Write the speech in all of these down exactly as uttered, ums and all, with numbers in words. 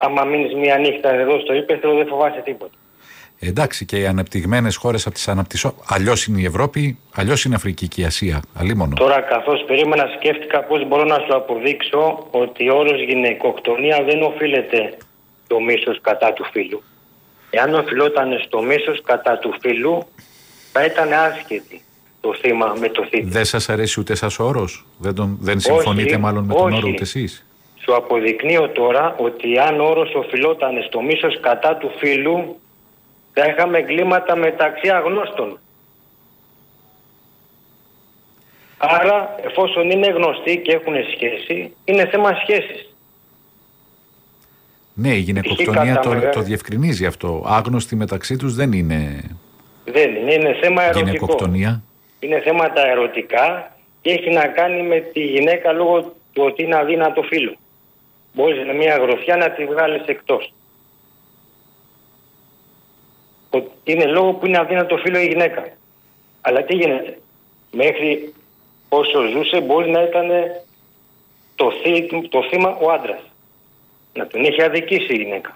άμα μείνεις μία νύχτα εδώ στο ύπαιθρο δεν φοβάσαι τίποτα. Εντάξει, και οι ανεπτυγμένες χώρες από τις αναπτυσσό... αλλιώς είναι η Ευρώπη, αλλιώς είναι η Αφρική και η Ασία. Αλλήμονο. Τώρα, καθώς περίμενα, σκέφτηκα πώς μπορώ να σου αποδείξω ότι ο όρος γυναικοκτονία δεν οφείλεται στο μίσος κατά του φύλου. Εάν οφειλόταν στο μίσος κατά του φύλου, θα ήταν άσχετη το θύμα με το θήτη. Δεν σας αρέσει ούτε σας ο όρος? Δεν, τον... δεν συμφωνείτε όχι, μάλλον με τον όχι. όρο ούτε εσείς? Σου αποδεικνύω τώρα ότι αν ο όρος οφειλόταν στο μίσος κατά του φύλου, θα είχαμε εγκλήματα μεταξύ αγνώστων. Άρα, εφόσον είναι γνωστοί και έχουν σχέση, είναι θέμα σχέσης. Ναι, η γυναικοκτονία το, το, το διευκρινίζει αυτό. Άγνωστοι μεταξύ τους δεν είναι. Δεν είναι, είναι θέμα ερωτικό. Γυναικοκτονία. Είναι θέματα ερωτικά και έχει να κάνει με τη γυναίκα λόγω του ότι είναι αδύνατο φύλο. Μπορείς με μια γροθιά να τη βγάλεις εκτός. Είναι λόγω που είναι αδύνατο φύλο η γυναίκα. Αλλά τι γίνεται? Μέχρι όσο ζούσε μπορεί να ήταν το, θύ, το θύμα ο άντρας. Να τον έχει αδικήσει η γυναίκα.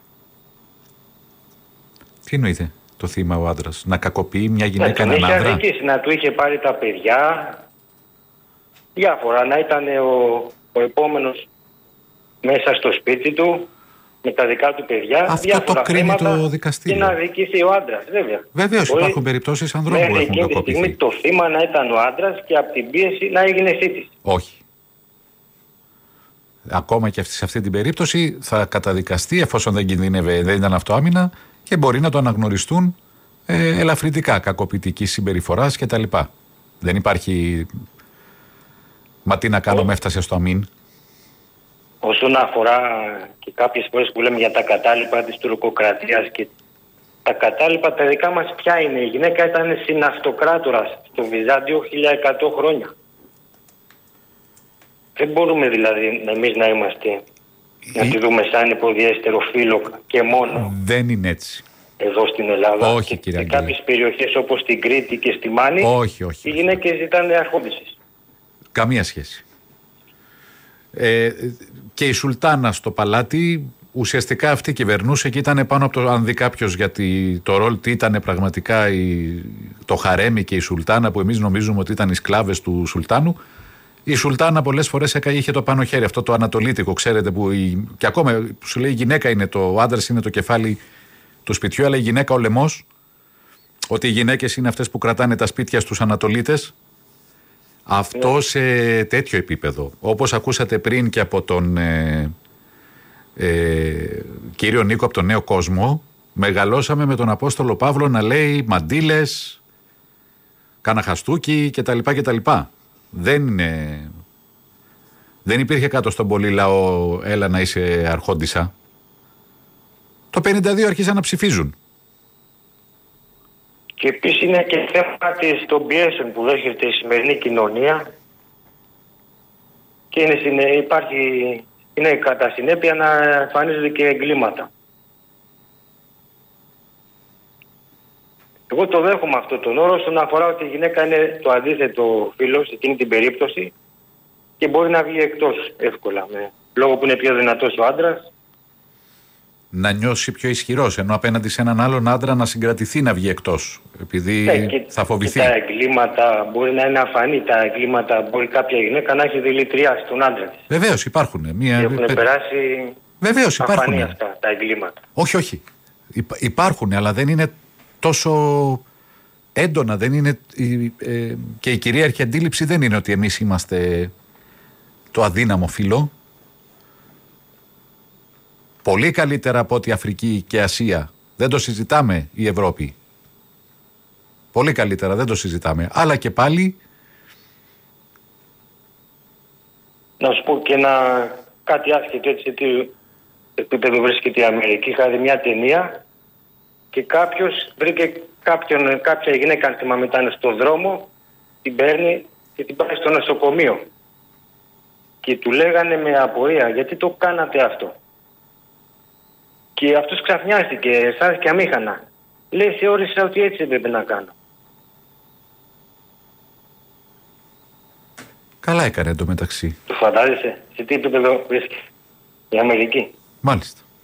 Τι εννοείται το θύμα ο άντρας? Να κακοποιεί μια γυναίκα έναν άντρα? Να τον έχει αδικήσει, να του είχε πάρει τα παιδιά. Διάφορα, να ήταν ο, ο επόμενος μέσα στο σπίτι του με τα δικά του παιδιά. Αυτό το κρίνει το δικαστήριο. Και να αδικήσει ο άντρας, βέβαια. Βεβαίως, υπάρχουν περιπτώσεις ανδρών που έχουν κακοποιηθεί. Μέχρι στιγμή το θύμα να ήταν ο άντρας και από την πίεση να έγινε θήτης. Όχι. Ακόμα και σε αυτή την περίπτωση θα καταδικαστεί, εφόσον δεν κινδύνευε, δεν ήταν αυτοάμυνα, και μπορεί να το αναγνωριστούν ε, ελαφρυντικά κακοποιητικής συμπεριφοράς κτλ. Δεν υπάρχει. Μα τι να κάνουμε, έφτασε στο αμήν. Όσον αφορά και κάποιες φορές που λέμε για τα κατάλοιπα της τουρκοκρατίας, και τα κατάλοιπα τα δικά μας ποια είναι? Η γυναίκα ήταν συναυτοκράτορας στο Βυζάντιο χίλια εκατό χρόνια. Δεν μπορούμε δηλαδή εμείς να είμαστε, η... να τη δούμε σαν υποδιέστερο φύλο και μόνο. Δεν είναι έτσι. Εδώ στην Ελλάδα. Όχι, και σε κάποιες περιοχές όπως στην Κρήτη και στη Μάνη, όχι, όχι, οι γυναίκες ήταν αρχόντισσες. Καμία σχέση. Ε, και η Σουλτάνα στο παλάτι ουσιαστικά αυτή κυβερνούσε και ήταν πάνω από το, αν δει κάποιος για το ρόλ τι ήταν πραγματικά η, το χαρέμι και η Σουλτάνα, που εμείς νομίζουμε ότι ήταν οι σκλάβες του Σουλτάνου. Η Σουλτάνα πολλές φορές είχε το πάνω χέρι, αυτό το ανατολίτικο, ξέρετε, που η, και ακόμα που σου λέει η γυναίκα είναι το, ο άντρας είναι το κεφάλι του σπιτιού, αλλά η γυναίκα ο λαιμός, ότι οι γυναίκες είναι αυτές που κρατάνε τα σπίτια στους Ανατολίτες. Αυτό σε τέτοιο επίπεδο, όπως ακούσατε πριν και από τον ε, ε, κύριο Νίκο από τον Νέο Κόσμο, μεγαλώσαμε με τον Απόστολο Παύλο να λέει μαντήλες, καναχαστούκι κτλ. κτλ. Δεν, είναι, δεν υπήρχε κάτω στον πολύ λαό έλα να είσαι αρχόντισσα. Το πενήντα δύο άρχισαν να ψηφίζουν. Και επίσης είναι και θέμα της των πιέσεων που δέχεται η σημερινή κοινωνία και είναι, υπάρχει, είναι κατά συνέπεια να εμφανίζονται και εγκλήματα. Εγώ το δέχομαι αυτό τον όρο στον αφορά ότι η γυναίκα είναι το αντίθετο φύλο σε εκείνη την περίπτωση και μπορεί να βγει εκτός εύκολα, με, λόγω που είναι πιο δυνατός ο άντρας. Να νιώσει πιο ισχυρός, ενώ απέναντι σε έναν άλλον άντρα να συγκρατηθεί να βγει εκτός, επειδή ναι, και, θα φοβηθεί. Και τα εγκλήματα μπορεί να είναι αφανή, τα εγκλήματα μπορεί κάποια γυναίκα να έχει δηλητηριάσει τον άντρα της. Βεβαίως υπάρχουν. Μια... Και έχουν περάσει Βεβαίως αφανή αυτά τα εγκλήματα. Όχι, όχι. Υπάρχουν, αλλά δεν είναι τόσο έντονα, δεν είναι, ε, και η κυρίαρχη αντίληψη δεν είναι ότι εμείς είμαστε το αδύναμο φύλο. Πολύ καλύτερα από ότι Αφρική και Ασία. Δεν το συζητάμε η Ευρώπη. Πολύ καλύτερα, δεν το συζητάμε. Αλλά και πάλι... Να σου πω και ένα κάτι άσχετο, έτσι, τι επίπεδο βρίσκεται η Αμερική. Είχα δει μια ταινία και κάποιος βρήκε κάποιον, κάποια γυναίκα, αν θυμάμαι, ήταν στον δρόμο, την παίρνει και την πάει στο νοσοκομείο. Και του λέγανε με απορία, γιατί το κάνατε αυτό? Και αυτός ξαφνιάστηκε, αισθάνθηκε αμήχανα. Λέει, θεώρησα ότι έτσι έπρεπε να κάνω. Καλά έκανε εντωμεταξύ. Το φαντάζεσαι, σε τι επίπεδο βρίσκεται η Αμερική? Μάλιστα.